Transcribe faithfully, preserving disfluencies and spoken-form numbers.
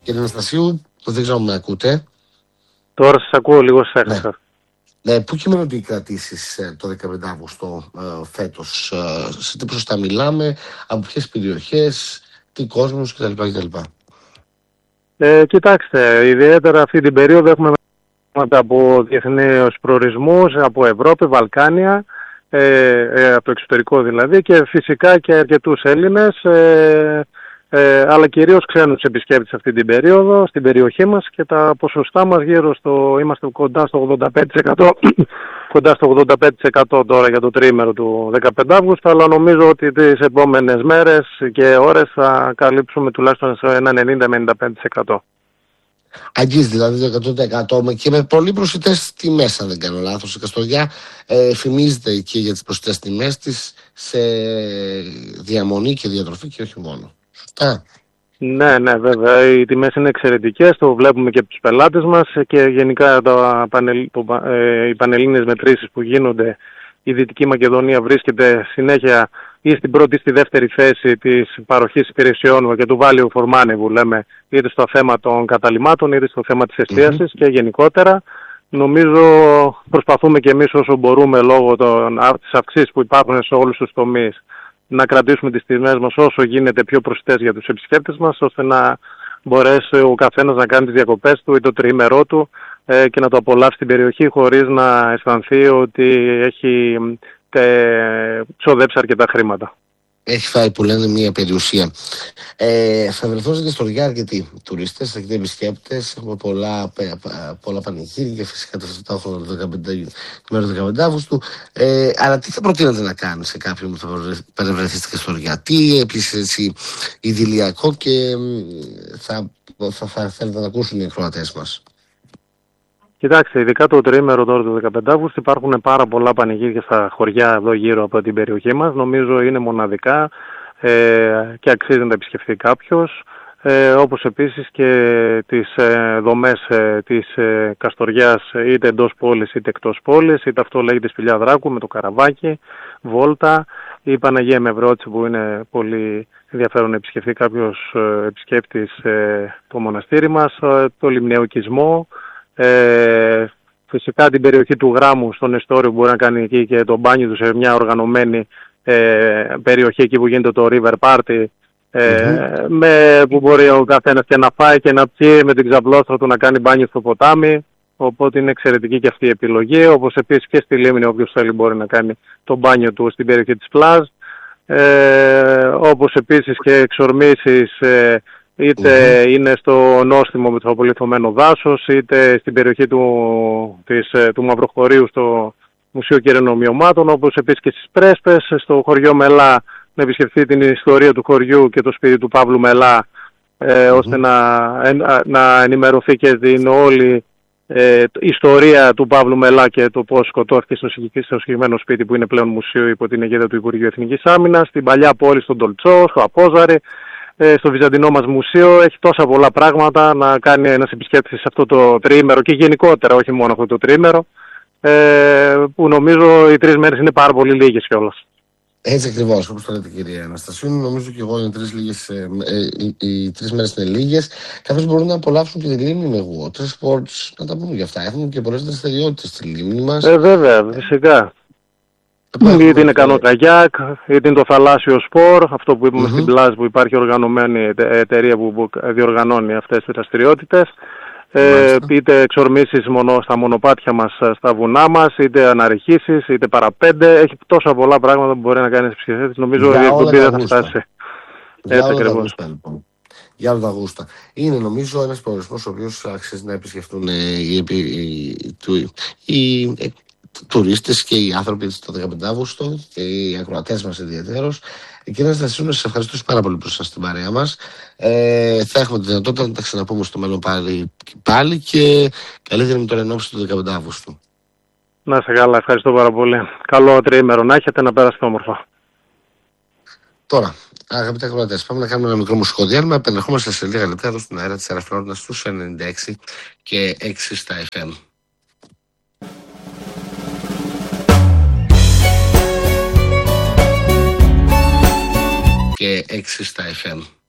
Κύριε Αναστασίου, δεν ξέρω αν με ακούτε. Τώρα σας ακούω, λίγο σας έχασα. Ναι. Πού κείμενονται οι κρατήσεις το δεκαπέντε Αυγούστου ε, φέτος, ε, σε τι ποσοστά μιλάμε, από ποιες περιοχές, τι κόσμος κτλ. κτλ. Ε, κοιτάξτε, ιδιαίτερα αυτή την περίοδο έχουμε από διεθνείς προορισμούς, από Ευρώπη, Βαλκάνια, ε, ε, από το εξωτερικό δηλαδή, και φυσικά και αρκετούς Έλληνες, ε, ε, αλλά κυρίως ξένους επισκέπτες αυτή την περίοδο στην περιοχή μας, και τα ποσοστά μας γύρω στο, είμαστε κοντά στο ογδόντα πέντε τοις εκατό, κοντά στο ογδόντα πέντε τοις εκατό τώρα για το τριήμερο του δεκαπέντε Αυγούστου, αλλά νομίζω ότι τις επόμενες μέρες και ώρες θα καλύψουμε τουλάχιστον σε ένα ενενήντα με ενενήντα πέντε τοις εκατό. Αγγίζει δηλαδή το εκατό τοις εκατό και με πολύ προσιτές τιμές, αν δεν κάνω λάθος. Η Καστοριά ε, φημίζεται και για τις προσιτές τιμές της σε διαμονή και διατροφή και όχι μόνο. Σωστά. Ναι, ναι, βέβαια. Οι τιμές είναι εξαιρετικές, το βλέπουμε και από τους πελάτες μας, και γενικά τα πανελ, το, ε, οι πανελλήνιες μετρήσεις που γίνονται. Η Δυτική Μακεδονία βρίσκεται συνέχεια ή στην πρώτη ή στη δεύτερη θέση της παροχής υπηρεσιών και του value for money που λέμε, είτε στο θέμα των καταλυμάτων είτε στο θέμα της εστίασης mm-hmm. και γενικότερα. Νομίζω προσπαθούμε και εμείς όσο μπορούμε, λόγω των, της αυξήσης που υπάρχουν σε όλους τους τομείς, να κρατήσουμε τις τιμές μας όσο γίνεται πιο προσιτές για τους επισκέπτες μας, ώστε να μπορέσει ο καθένας να κάνει τις διακοπές του ή το τριήμερό του ε, και να το απολαύσει στην περιοχή χωρίς να αισθανθεί ότι έχει ε, ξοδέψει αρκετά χρήματα. Έχει φάει που λένε μια περιουσία. Ε, θα βρεθούν στην Καστοριά αρκετοί τουρίστες, αρκετοί επισκέπτες. Έχουμε πολλά, πολλά πανηγύρια, φυσικά τα φετά του δεκαπέντε Αυγούστου. Ε, αλλά τι θα προτείνατε να κάνει σε κάποιον που θα παρευρεθεί στην Καστοριά? Τι έπλησε έτσι ιδηλιακό και θα, θα, θα θέλετε να ακούσουν οι ακροατές μας? Κοιτάξτε, ειδικά το τριήμερο τώρα του δεκαπέντε Αυγούστου υπάρχουν πάρα πολλά πανηγύρια στα χωριά εδώ γύρω από την περιοχή μας. Νομίζω είναι μοναδικά ε, και αξίζει να τα επισκεφθεί κάποιος. Ε, όπως επίσης και τις ε, δομές ε, της ε, Καστοριάς, είτε εντός πόλης είτε εκτός πόλης, είτε αυτό λέγεται Σπηλιά Δράκου με το καραβάκι, βόλτα, η Παναγία Μευρώτηση που είναι πολύ ενδιαφέρον να επισκεφθεί κάποιος ε, επισκέπτης ε, το μοναστήρι μας, ε, το Λιμνεοκισμό. Ε, φυσικά την περιοχή του Γράμμου στον Εστόριο που μπορεί να κάνει εκεί και το μπάνιο του σε μια οργανωμένη ε, περιοχή εκεί που γίνεται το River Party, ε, mm-hmm. με, που μπορεί ο καθένας και να φάει και να πιει με την ξαπλώστρα του να κάνει μπάνιο στο ποτάμι, οπότε είναι εξαιρετική και αυτή η επιλογή. Όπως επίσης και στη Λίμνη όποιος θέλει μπορεί να κάνει το μπάνιο του στην περιοχή της Πλάζ, ε, όπως επίσης και εξορμήσεις ε, είτε mm-hmm. είναι στο νόστιμο μετροπολιθωμένο δάσος, είτε στην περιοχή του, της, του Μαυροχωρίου στο Μουσείο Κυρενομιωμάτων, όπως επίσης και στις Πρέσπες, στο χωριό Μελά, να επισκεφθεί την ιστορία του χωριού και το σπίτι του Παύλου Μελά, ε, mm-hmm. ώστε να, να ενημερωθεί και την όλη ε, ιστορία του Παύλου Μελά και το πώς σκοτώθηκε στο, στο συγκεκριμένο σπίτι που είναι πλέον μουσείο υπό την αιγίδα του Υπουργείου Εθνικής Άμυνας, στην παλιά πόλη, στον Τολτσό, στο Απόζαρη, στο Βυζαντινό μας μουσείο. Έχει τόσα πολλά πράγματα να κάνει ένας επισκέπτης σε αυτό το τριήμερο και γενικότερα, όχι μόνο αυτό το τριήμερο, ε, που νομίζω οι τρεις μέρες είναι πάρα πολύ λίγες κιόλας. Έτσι ακριβώς, όπως το λέτε κυρία Αναστασίου, νομίζω και εγώ είναι τρεις, λίγες, ε, ε, οι, οι τρεις μέρες είναι λίγες. Κάποιοι μπορούν να απολαύσουν και τη Λίμνη με water sports, να τα πούμε γι' αυτά. Έχουν και πολλές δραστηριότητες στη Λίμνη μας. Ε, βέβαια, φυσικά. Είτε είναι κανό καγιάκ, είτε είναι το θαλάσσιο σπορ, αυτό που είπαμε mm-hmm. στην Πλάζ που υπάρχει οργανωμένη εταιρεία που διοργανώνει αυτές τις δραστηριότητες. Ε, είτε εξορμήσεις μονο, στα μονοπάτια μας, στα βουνά μας, είτε αναρριχήσεις, είτε παραπέντε. Έχει τόσα πολλά πράγματα που μπορεί να κάνει στις επισκέπτες. Νομίζω η εκπομπή δεν θα φτάσει. Έτσι ακριβώς. Λοιπόν. Για όλα τα γούστα. Είναι νομίζω ένας προορισμός ο οποίος αξίζει να επισκεφτούν οι, οι, οι, οι, οι τουρίστες και οι άνθρωποι το δεκαπέντε Αυγούστου και οι ακροατές μας ιδιαίτερως. Κύριε Αναστασίου, να σας ευχαριστήσω πάρα πολύ που ήσασταν στην παρέα μας. Ε, θα έχουμε τη δυνατότητα να τα ξαναπούμε στο μέλλον πάλι, πάλι και καλύτερα με τον ενόψη του δεκαπέντε Αυγούστου. Να είστε καλά, ευχαριστώ πάρα πολύ. Καλό τριήμερο να έχετε, να πέρασετε όμορφα. Τώρα, αγαπητοί ακροατές, πάμε να κάνουμε ένα μικρό μουσικό διάλειμμα. Επανερχόμαστε σε λίγα λεπτά εδώ στην αέρα της Αεραφλόρινας στους ενενήντα έξι και έξι στα εφ εμ. Και έξι στα εφ εμ.